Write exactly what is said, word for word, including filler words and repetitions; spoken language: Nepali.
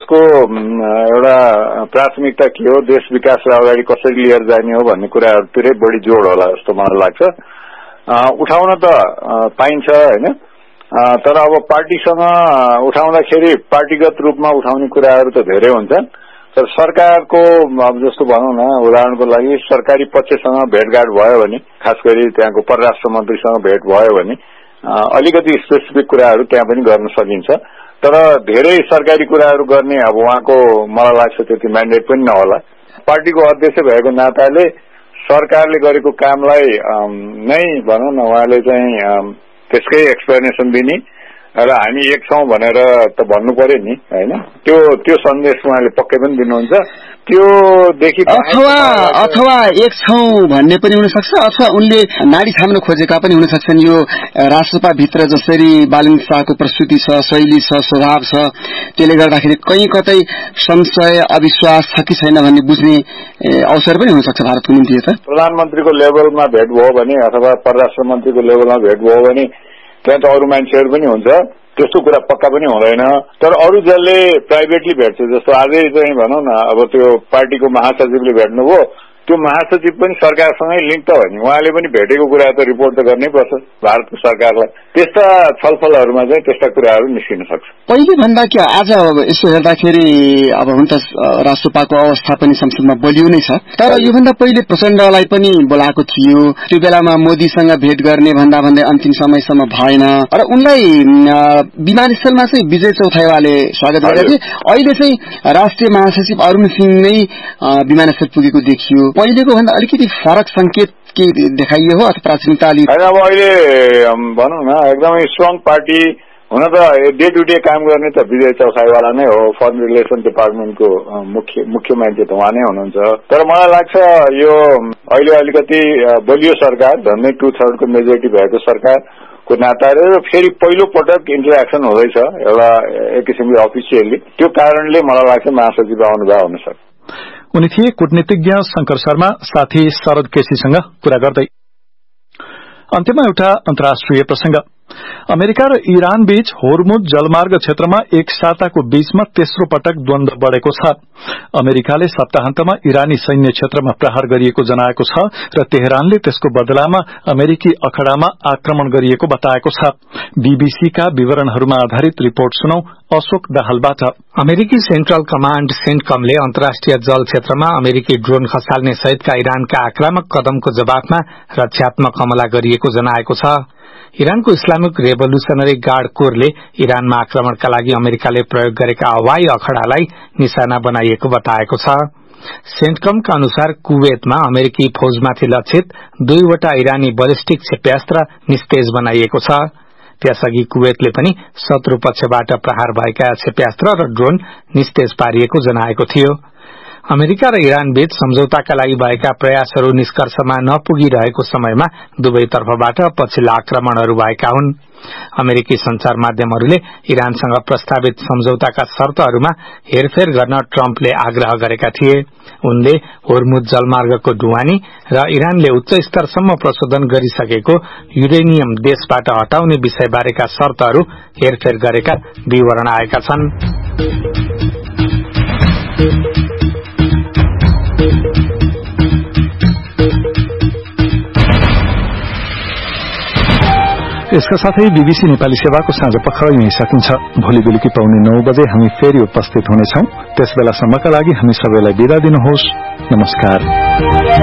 देशको एउटा प्राथमिकता के हो, देश विकासलाई अगाडि कसरी लिएर जाने हो भन्ने कुराहरूतिरै बढी जोड होला जस्तो मलाई लाग्छ। उठाउन त पाइन्छ हैन, तर अब पार्टीसँग उठाउँदाखेरि पार्टीगत रूपमा उठाउने कुराहरू त धेरै हुन्छन्। तर सरकारको अब जस्तो भनौँ न, उदाहरणको लागि सरकारी पक्षसँग भेटघाट भयो भने, खास गरी त्यहाँको परराष्ट्र मन्त्रीसँग भेट भयो भने अलिकति स्पेसिफिक कुराहरू त्यहाँ पनि गर्न सकिन्छ। तर धेरै सरकारी कुराहरू गर्ने अब उहाँको मलाई लाग्छ त्यति म्यान्डेट पनि नहोला। पार्टीको अध्यक्ष भएको नाताले सरकारले गरेको कामलाई नै भनौँ न उहाँले चाहिँ त्यसकै एक्सप्लेनेसन दिने र हामी एक छौं भनेर त भन्नु पर्यो नि हैन। त्यो त्यो सन्देश उहाँले पक्कै पनि दिनुहुन्छ। त्यो देखि अथवा अथवा एक छौं भन्ने पनि हुन सक्छ, अथवा उनले नाडी छाम्न खोजेका पनि हुन सक्छन्। यो राष्ट्रसभा भित्र जसरी बालिन शाहको प्रस्तुति छ, शैली छ, स्वभाव छ, त्यसले गर्दाखेरि कहीँ कतै संशय अविश्वास छ कि छैन भन्ने बुझ्ने अवसर पनि हुन सक्छ भारतको निम्ति। त प्रधानमन्त्रीको लेभलमा भेट भयो भने अथवा परराष्ट्र मन्त्रीको लेभलमा भेट भयो भने त्यहाँ त अरू मान्छेहरू पनि हुन्छ, त्यस्तो कुरा पक्का पनि हुँदैन। तर अरू जसले प्राइभेटली भेट्छ, जस्तो आजै चाहिँ भनौँ न अब त्यो पार्टीको महासचिवले भेट्नुभयो, त्यो महासचिव पनि सरकारसँगै लिङ्क त हो नि, उहाँले पनि भेटेको कुरा त रिपोर्ट त गर्नै पर्छ भारतको सरकारलाई। त्यस्ता छलफलहरूमा चाहिँ त्यस्ता कुराहरू निस्किन सक्छ। पहिले भन्दा कि आज यसो हेर्दाखेरि अब हुन त राष्ट्रसभाको अवस्था पनि संसदमा बलियो नै छ, तर योभन्दा पहिले प्रचण्डलाई पनि बोलाएको थियो। त्यो बेलामा मोदीसँग भेट गर्ने भन्दा भन्दै अन्तिम समयसम्म भएन र उनलाई विमानस्थलमा चाहिँ विजय चौथाइवाले स्वागत गरेका थिए। अहिले चाहिँ राष्ट्रिय महासचिव अरुण सिंह नै विमानस्थल पुगेको देखियो। पहिलेको भन्दा अलिकति फरक संकेत के देखाइयो हो अथवा प्राथमिकता अलि? अब अहिले भनौँ न एकदमै स्ट्रङ पार्टी हुन त डे टु डे काम गर्ने त विजय चौथाइवाला नै हो, फरेन रिलेसन डिपार्टमेन्टको मुख्य मुख्य मान्छे त उहाँ नै हुनुहुन्छ। तर मलाई लाग्छ यो अहिले अलिकति बलियो सरकार, झन्डै टु थर्डको मेजोरिटी भएको सरकारको नाताले फेरि पहिलो पटक इन्टरेक्सन हुँदैछ एउटा एक किसिमले अफिसियली। त्यो कारणले मलाई लाग्छ महासचिव आउनुभयो हुन सक्छ। उनी थिए कूटनीतिज्ञ शंकर शर्मा, साथी शरद केसीसँग कुरा गर्दै। अन्त्यमा एउटा अन्तर्राष्ट्रिय प्रसंग। अमेरिका र ईरान बीच होर्मुज जलमार्ग क्षेत्रमा एक साताको बीचमा तेस्रो पटक द्वन्द्व बढ़ेको छ। अमेरिकाले सप्ताहन्तमा इरानी सैन्य क्षेत्रमा प्रहार गरिएको जनाएको छ र तेहरानले त्यसको बदलामा अमेरिकी अखडामा आक्रमण गरिएको बताएको छ। बीबीसीका विवरणहरूमा आधारित रिपोर्ट सुनौ अशोक दाहालबाट। अमेरिकी सेन्ट्रल कमाण्ड सेन्टकमले अन्तर्राष्ट्रिय जल क्षेत्रमा अमेरिकी ड्रोन खसाल्ने सहितका इरानका आक्रामक कदमको जवाफमा रक्षात्मक हमला गरिएको जनाएको छ। इरानको इस्लामिक रेभोल्युशनरी गार्ड कोरले इरानमा आक्रमणका लागि अमेरिकाले प्रयोग गरेका हवाई अखडालाई निशाना बनाइएको बताएको छ। सेन्टकमका अनुसार कुवेतमा अमेरिकी फौजमाथि लक्षित दुईवटा इरानी बैलिस्टिक क्षेप्यास्त्र निस्तेज बनाइएको छ। त्यसअघि कुवेतले पनि शत्रु पक्षबाट प्रहार भएका क्षेप्यास्त्र र ड्रोन निस्तेज पारिएको जनाएको थियो। अमेरिका र इरान बीच सम्झौताका लागि भएका प्रयासहरू निष्कर्षमा नपुगिरहेको समयमा दुवैतर्फबाट पछिल्ला आक्रमणहरू भएका हुन्। अमेरिकी संचार माध्यमहरूले इरानसँग प्रस्तावित सम्झौताका शर्तहरूमा हेरफेर गर्न ट्रम्पले आग्रह गरेका थिए। उनले होर्मुज जलमार्गको ढुवानी र इरानले उच्च स्तरसम्म प्रशोधन गरिसकेको युरेनियम देशबाट हटाउने विषयबारेका शर्तहरू हेरफेर गरेका विवरण आएका छन्। यसका साथै बीबीसी नेपाली सेवाको साँझ पख यही सकिन्छ। भोलि बेलुकी पाउने नौ बजे हामी फेरि उपस्थित हुनेछौं। त्यसबेलासम्मका लागि हामी सबैलाई बिदा दिनुहोस्। नमस्कार।